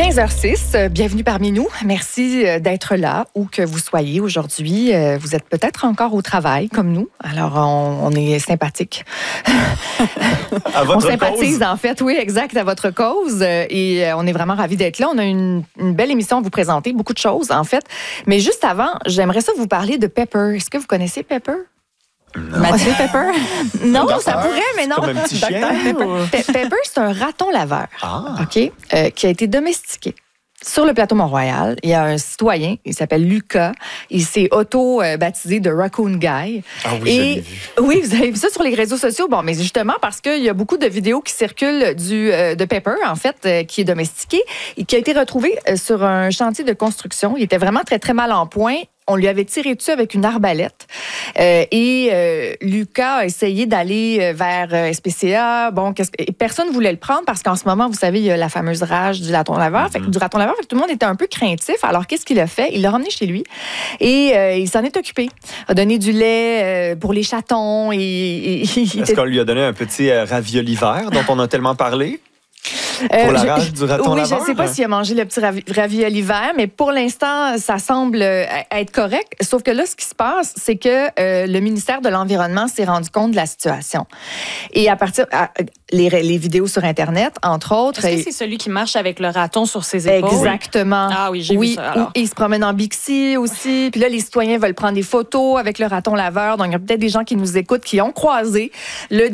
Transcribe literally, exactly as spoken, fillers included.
quinze heures six, bienvenue parmi nous. Merci d'être là, où que vous soyez aujourd'hui. Vous êtes peut-être encore au travail, comme nous. Alors, on, on est sympathique. À votre on sympathise, cause. en fait, oui, exact, à votre cause. Et on est vraiment ravis d'être là. On a une, une belle émission à vous présenter, beaucoup de choses, en fait. Mais juste avant, j'aimerais ça vous parler de Pepper. Est-ce que vous connaissez Pepper? Non. Mathieu Pepper? Non, Docteur, ça pourrait, mais non. Comme un petit chien. Pepper, Pe- Pepper, c'est un raton laveur, Ah. OK, euh, qui a été domestiqué. Sur le plateau Mont-Royal, il y a un citoyen, il s'appelle Lucas. Il s'est auto-baptisé de Raccoon Guy. Ah oui, Et, je l'ai vu. Oui, vous avez vu ça sur les réseaux sociaux. Bon, mais justement parce qu'il y a beaucoup de vidéos qui circulent du, euh, de Pepper, en fait, euh, qui est domestiqué et qui a été retrouvé euh, sur un chantier de construction. Il était vraiment très, très mal en point. On lui avait tiré dessus avec une arbalète. Euh, et euh, Lucas a essayé d'aller vers euh, S P C A. Bon, qu'est-ce que... et personne ne voulait le prendre parce qu'en ce moment, vous savez, il y a la fameuse rage du raton laveur. Mm-hmm. Fait que, du raton laveur, fait que tout le monde était un peu craintif. Alors, qu'est-ce qu'il a fait? Il l'a ramené chez lui et euh, il s'en est occupé. Il a donné du lait euh, pour les chatons. Et, et, et il Est-ce était... qu'on lui a donné un petit euh, ravioli vert dont on a tellement parlé? Euh, Pour la je- rage du raton oui, laveur? je ne sais pas s'il a mangé le petit ravi- ravioli vert, mais pour l'instant, ça semble euh, être correct. Sauf que là, ce qui se passe, c'est que euh, le ministère de l'Environnement s'est rendu compte de la situation. Et à partir à, les, les vidéos sur Internet, entre autres... Est-ce que c'est celui qui marche avec le raton sur ses épaules? Exactement. Ah oui, j'ai oui, vu ça, alors. ou- et il se promène en Bixi aussi. Puis là, les citoyens veulent prendre des photos avec le raton laveur. Donc, il y a peut-être des gens qui nous écoutent qui ont croisé le